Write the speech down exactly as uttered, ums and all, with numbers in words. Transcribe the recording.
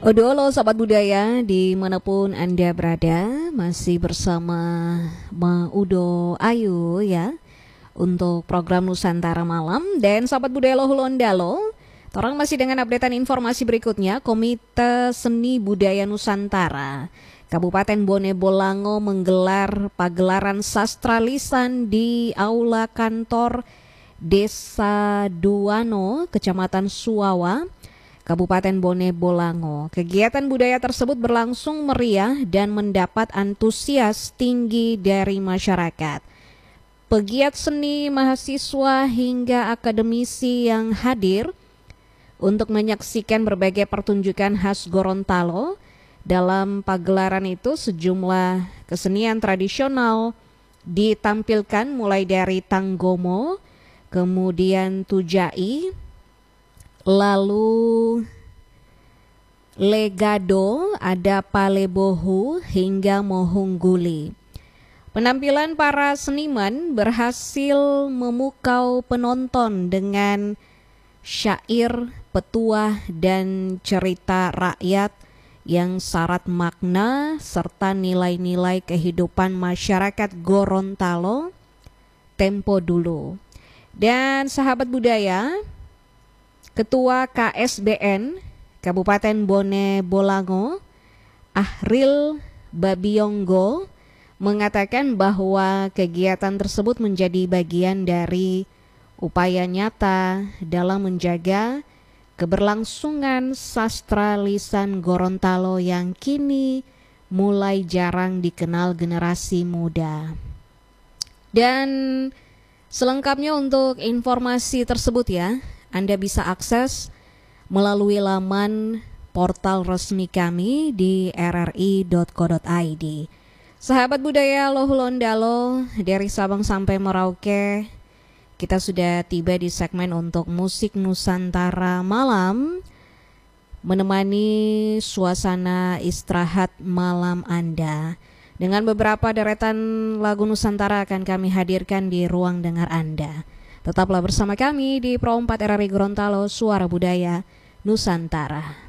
Odolo Sobat Budaya dimanapun Anda berada, masih bersama Ma Udo Ayu ya untuk program Nusantara Malam. Dan Sobat Budaya Lohulondalo, orang masih dengan updatean informasi berikutnya. Komite Seni Budaya Nusantara Kabupaten Bone Bolango menggelar pagelaran sastra lisan di Aula Kantor Desa Duano, Kecamatan Suwawa, Kabupaten Bone Bolango. Kegiatan budaya tersebut berlangsung meriah dan mendapat antusias tinggi dari masyarakat. Pegiat seni, mahasiswa hingga akademisi yang hadir untuk menyaksikan berbagai pertunjukan khas Gorontalo. Dalam pagelaran itu sejumlah kesenian tradisional ditampilkan mulai dari tanggomo, kemudian tujai, lalu legado, ada palebohu hingga mohungguli. Penampilan para seniman berhasil memukau penonton dengan syair, petuah, dan cerita rakyat yang syarat makna serta nilai-nilai kehidupan masyarakat Gorontalo tempo dulu. Dan sahabat budaya, Ketua K S B N Kabupaten Bone Bolango, Ahril Babiyonggo, mengatakan bahwa kegiatan tersebut menjadi bagian dari upaya nyata dalam menjaga keberlangsungan sastra lisan Gorontalo yang kini mulai jarang dikenal generasi muda. Dan selengkapnya untuk informasi tersebut ya, Anda bisa akses melalui laman portal resmi kami di r r i dot co dot i d. Sahabat budaya Lohulondalo, dari Sabang sampai Merauke, kita sudah tiba di segmen untuk musik Nusantara Malam, menemani suasana istirahat malam Anda. Dengan beberapa deretan lagu Nusantara akan kami hadirkan di ruang dengar Anda. Tetaplah bersama kami di Pro empat R R I Gorontalo, Suara Budaya Nusantara.